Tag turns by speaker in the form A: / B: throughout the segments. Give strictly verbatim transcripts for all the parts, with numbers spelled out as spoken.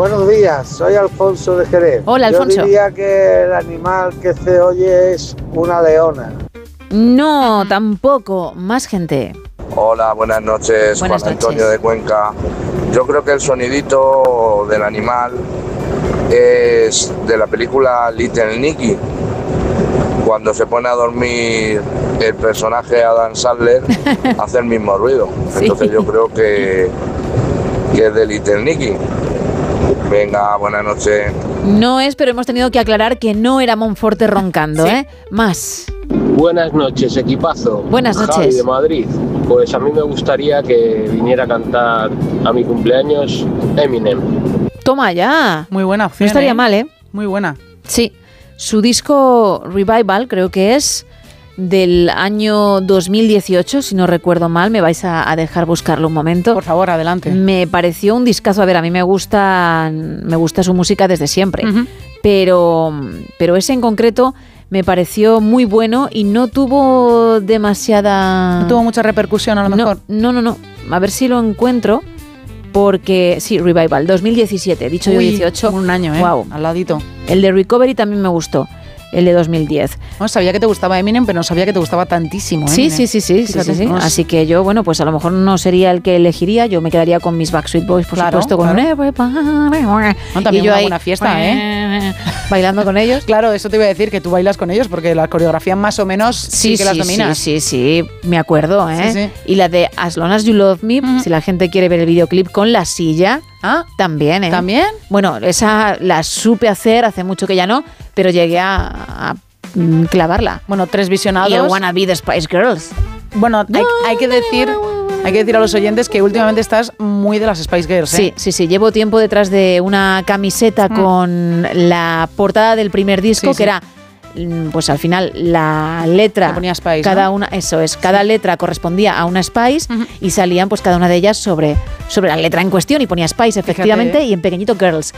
A: Buenos días, soy Alfonso de Jerez.
B: Hola, Alfonso.
A: Yo diría que el animal que se oye es una leona.
B: No, tampoco. Más gente.
C: Hola, buenas noches,
B: Buenas
C: Juan
B: noches.
C: Antonio de Cuenca. Yo creo que el sonidito del animal es de la película Little Nicky. Cuando se pone a dormir el personaje Adam Sandler, hace el mismo ruido.
B: Sí.
C: Entonces yo creo que, que es de Little Nicky. Venga, buenas noches.
B: No es, pero hemos tenido que aclarar que no era Monforte roncando,
D: Sí.
B: ¿eh? Más.
E: Buenas noches, equipazo.
B: Buenas noches.
E: Javi de Madrid. Pues a mí me gustaría que viniera a cantar a mi cumpleaños Eminem.
B: Toma ya.
D: Muy buena opción.
B: No estaría
D: ¿eh?
B: mal, ¿eh?
D: Muy buena.
B: Sí. Su disco Revival, creo que es del año dos mil dieciocho, si no recuerdo mal. Me vais a, a dejar buscarlo un momento.
D: Por favor, adelante.
B: Me pareció un discazo. A ver, a mí me gusta, me gusta su música desde siempre.
D: Ujú.
B: pero, pero ese en concreto me pareció muy bueno y no tuvo demasiada...
D: No tuvo mucha repercusión, a lo mejor.
B: No, no, no, no. A ver si lo encuentro, porque... Sí, Revival, dos mil diecisiete, dicho yo
D: Uy,
B: dieciocho.
D: Un año, ¿eh?
B: Wow.
D: Al ladito.
B: El de Recovery también me gustó, el de dos mil diez.
D: No, sabía que te gustaba Eminem, pero no sabía que te gustaba tantísimo.
B: Sí,
D: Eminem.
B: sí, sí, sí, sí,
D: Fíjate,
B: sí, sí.
D: no es-
B: Así que yo, bueno, pues a lo mejor no sería el que elegiría, yo me quedaría con mis Backstreet Boys, por
D: Claro,
B: supuesto, con
D: claro.
B: un Everybody.
D: No, también
B: Y yo
D: una
B: ahí,
D: buena fiesta, ¿eh?
B: bailando con ellos.
D: Claro, eso te iba a decir, que tú bailas con ellos, porque la coreografía más o menos sí, que las dominas.
B: Sí, sí, sí, me acuerdo, ¿eh?
D: Sí, sí.
B: Y la de As Long As You Love Me,
D: Ujú.
B: si la gente quiere ver el videoclip con la silla,
D: Ah,
B: también, ¿eh?
D: ¿también?
B: Bueno, esa la supe hacer, hace mucho que ya no, pero llegué a, a, mm, clavarla.
D: Bueno, tres visionados.
B: Y el Wanna Be the Spice Girls.
D: Bueno, hay, hay que decir, hay que decir a los oyentes que últimamente estás muy de las Spice Girls, ¿eh?
B: Sí, sí, sí. Llevo tiempo detrás de una camiseta
D: Mm.
B: con la portada del primer disco,
D: Sí,
B: que
D: sí.
B: era, mm, pues al final, la letra.
D: Que ponía Spice,
B: cada
D: ¿no?
B: una, eso es, cada letra correspondía a una Spice
D: Ujú.
B: y salían, pues cada una de ellas sobre, sobre la letra en cuestión y ponía Spice, efectivamente,
D: Fíjate.
B: y en pequeñito Girls.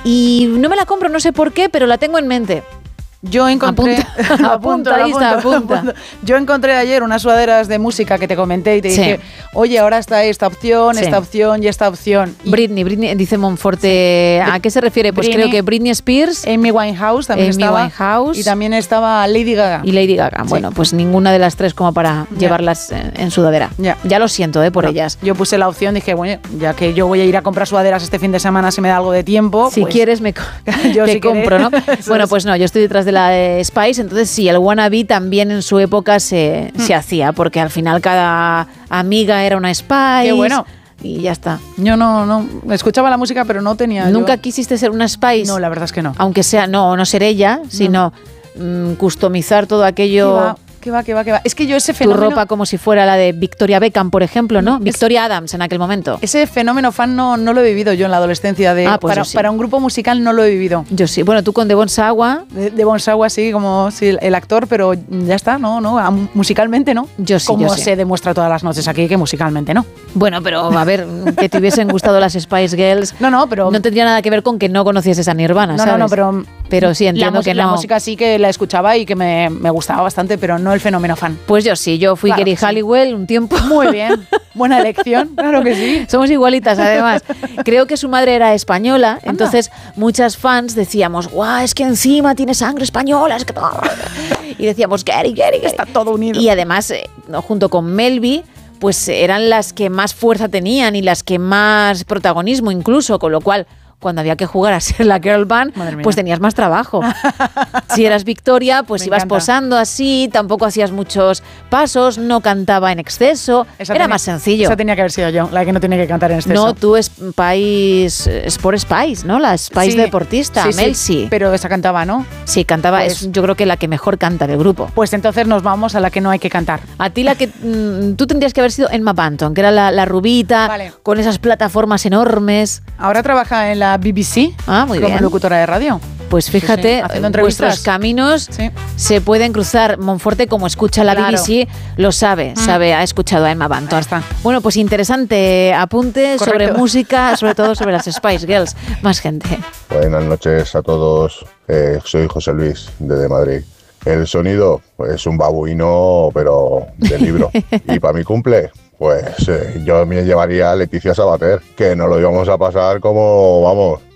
B: Y no me la compro, no sé por qué, pero la tengo en mente.
D: Yo encontré...
B: Apunta, apunta, ahí está, apunta.
D: Yo encontré ayer unas sudaderas de música que te comenté y te
B: Sí.
D: dije, oye, ahora está esta opción,
B: Sí.
D: esta opción y esta opción. Y
B: Britney, Britney, dice Monforte, ¿a qué se refiere? Pues
D: Britney.
B: creo que Britney Spears
D: Amy Winehouse también
B: Amy
D: estaba.
B: Winehouse.
D: Y también estaba Lady Gaga.
B: y Lady Gaga.
D: Sí.
B: Bueno, pues ninguna de las tres como para
D: Ya.
B: llevarlas en, en sudadera.
D: Ya.
B: Ya lo siento, ¿eh? Por
D: Bueno,
B: ellas.
D: Yo puse la opción, dije, bueno, ya que yo voy a ir a comprar sudaderas este fin de semana, si me da algo de tiempo.
B: Si
D: pues,
B: quieres, me co-
D: Yo
B: te
D: si
B: compro, ¿no?
D: queréis. Eso
B: Bueno,
D: es.
B: pues no, yo estoy detrás de la de Spice, entonces sí, el wannabe también en su época se,
D: Hmm.
B: se hacía, porque al final cada amiga era una Spice.
D: Qué bueno.
B: Y ya está.
D: Yo no, no, escuchaba la música, pero no tenía.
B: ¿Nunca
D: yo-
B: quisiste ser una Spice?
D: No, la verdad es que no.
B: Aunque sea, no, no ser ella, sino mm, customizar todo aquello...
D: ¿Qué va, qué va, qué va? Es que yo ese
B: Tu
D: fenómeno...
B: ropa como si fuera la de Victoria Beckham, por ejemplo, ¿no? Victoria Adams en aquel momento.
D: Ese fenómeno fan no, no lo he vivido yo en la adolescencia. De,
B: Ah, pues
D: para,
B: yo sí.
D: para un grupo musical no lo he vivido.
B: Yo sí. Bueno, tú con Devon Sawa,
D: De, de Bon Sawa sí, como sí, el actor, pero ya está, no, no, a- musicalmente no.
B: Yo sí,
D: Como
B: yo sí.
D: se demuestra todas las noches aquí que musicalmente no.
B: bueno, pero a ver, que te hubiesen gustado las Spice Girls,
D: No, no, pero
B: no tendría nada que ver con que no conocieses a Nirvana,
D: no,
B: ¿sabes?
D: no, no, pero
B: Pero sí,
D: la,
B: entiendo
D: mus-
B: que
D: la
B: no.
D: música sí que la escuchaba y que me, me gustaba bastante, pero no el fenómeno fan.
B: Pues yo sí, yo fui
D: Claro
B: Geri
D: que sí.
B: Halliwell un tiempo.
D: Muy bien, buena elección, claro que sí.
B: Somos igualitas, además. Creo que su madre era española, entonces muchas fans decíamos, guau, es que encima tiene sangre española, es que... Y decíamos, Geri, Geri, Geri.
D: Está todo unido.
B: Y además, eh, no, junto con Melby, pues eran las que más fuerza tenían y las que más protagonismo incluso, con lo cual... Cuando había que jugar a ser la girl band,
D: Madre mía.
B: pues tenías más trabajo. Si eras Victoria, pues
D: Me
B: ibas
D: encanta.
B: posando así, tampoco hacías muchos pasos, no cantaba en exceso,
D: Esa
B: era
D: tenía-
B: más sencillo.
D: Esa tenía que haber sido yo, la que no tiene que cantar en exceso.
B: No, tú es país Sport Spice, ¿no? La Spice
D: Sí,
B: deportista,
D: sí, sí,
B: Mel sí.
D: pero esa cantaba, ¿no?
B: Sí, cantaba,
D: Pues-
B: es yo creo que la que mejor canta del grupo.
D: Pues entonces nos vamos a la que no hay que cantar.
B: A ti la que mm, tú tendrías que haber sido Emma Banton, que era la, la rubita,
D: Vale.
B: con esas plataformas enormes.
D: Ahora trabaja en la B B C
B: Ah, muy
D: como
B: bien.
D: locutora de radio.
B: Pues fíjate,
D: sí, haciendo
B: eh,
D: entrevistas.
B: vuestros caminos
D: Sí.
B: se pueden cruzar. Monforte, como escucha la
D: Claro.
B: B B C, lo sabe,
D: Mm.
B: sabe, ha escuchado a Emma Banton.
D: Ahí está.
B: Bueno, pues interesante apunte sobre
D: Correcto.
B: música, sobre todo sobre las Spice Girls. Más gente.
F: Buenas noches a todos, eh, soy José Luis desde Madrid. El sonido es pues, un babuino, pero de libro. Y para mi cumple, pues eh, yo me llevaría a Leticia Sabater, que nos lo íbamos a pasar como, vamos,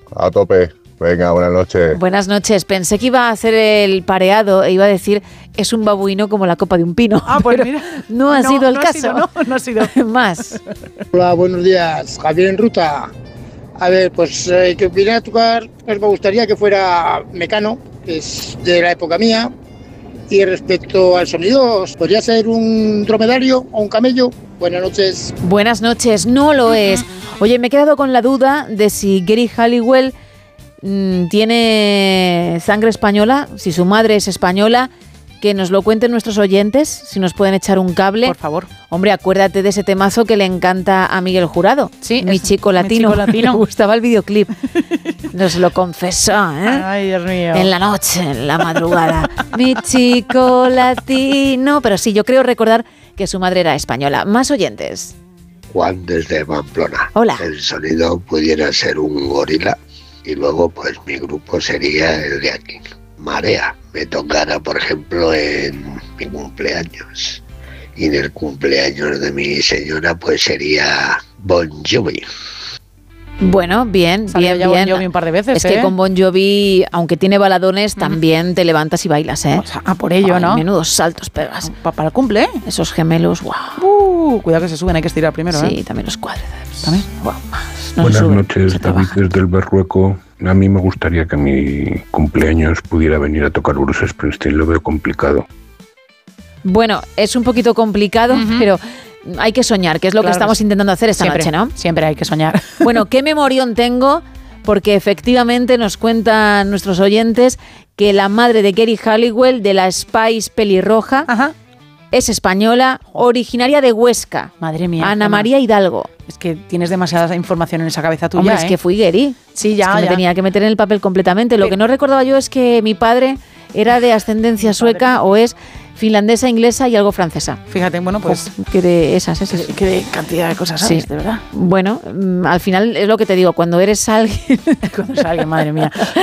F: a tope. Venga, buenas noches.
B: Buenas noches. Pensé que iba a hacer el pareado e iba a decir es un babuino como la copa de un pino.
D: Ah, pues
B: pero
D: mira.
B: no ha
D: No,
B: sido el
D: no ha
B: caso.
D: sido, no, no ha sido.
B: Más.
A: Hola, buenos días. Javier en ruta. A ver, pues eh, que viniera a tocar, pues me gustaría que fuera Mecano, que es de la época mía. Y respecto al sonido, ¿podría ser un dromedario o un camello? Buenas noches.
B: Buenas noches. No lo es. Oye, me he quedado con la duda de si Geri Halliwell mmm, tiene sangre española, si su madre es española. Que nos lo cuenten nuestros oyentes, si nos pueden echar un cable.
D: Por favor.
B: Hombre, acuérdate de ese temazo que le encanta a Miguel Jurado.
D: Sí,
B: mi
D: es,
B: chico latino.
D: Mi chico latino.
B: Me gustaba el videoclip. Nos lo confesó, ¿eh?
D: Ay, Dios mío.
B: En la noche, en la madrugada. Mi chico latino. Pero sí, yo creo recordar que su madre era española. Más oyentes.
G: Juan desde Pamplona.
B: Hola.
G: El sonido pudiera ser un gorila y luego pues mi grupo sería el de aquí. Marea. Me tocara, por ejemplo, en mi cumpleaños. Y en el cumpleaños de mi señora, pues sería Bon Jovi.
B: Bueno, bien,
D: Salió
B: bien,
D: ya
B: bien.
D: Bon Jovi un par de veces,
B: Es
D: ¿eh?
B: que con Bon Jovi, aunque tiene baladones, también te levantas y bailas, ¿eh?
D: O sea, ah, por ello,
B: Ay,
D: ¿no?
B: Menudos saltos pegas.
D: Pa- Para el cumple, ¿eh?
B: Esos gemelos, guau.
D: Uh, cuidado que se suben, hay que estirar primero,
B: Sí,
D: ¿eh?
B: también los cuádriceps.
D: ¿También?
B: Guau, más. No se
H: Buenas
B: suben,
H: noches,
B: se
H: David
B: trabaja.
H: desde el Berrueco. A mí me gustaría que mi cumpleaños pudiera venir a tocar Bruce Springsteen, lo veo complicado.
B: Bueno, es un poquito complicado,
D: Ujú.
B: pero hay que soñar, que es lo
D: Claro
B: que estamos
D: que sí.
B: intentando hacer esta
D: Siempre,
B: noche, ¿no?
D: Siempre hay que soñar.
B: Bueno, qué memorión tengo, porque efectivamente nos cuentan nuestros oyentes que la madre de Geri Halliwell, de la Spice pelirroja,
D: Ajá.
B: es española, originaria de Huesca.
D: Madre mía.
B: Ana
D: Gemma.
B: María Hidalgo.
D: Es que tienes demasiada información en esa cabeza tuya,
B: Hombre,
D: ¿eh?
B: es que fui Geri.
D: Sí, ya,
B: Es que me
D: ya.
B: tenía que meter en el papel completamente. Lo
D: Pero-
B: que no recordaba yo es que mi padre era de ascendencia sueca o es finlandesa, inglesa y algo francesa.
D: Fíjate, bueno, pues...
B: Jo, que de esas, esas.
D: Qué de cantidad de cosas sabes,
B: Sí.
D: de verdad.
B: Bueno, mm, al final es lo que te digo, cuando eres alguien
D: Cuando salga, madre mía.